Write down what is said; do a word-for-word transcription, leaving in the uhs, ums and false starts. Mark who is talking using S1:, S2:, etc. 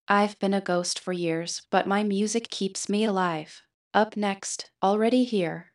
S1: I've been a ghost for years, but my music keeps me alive. Up next, already here,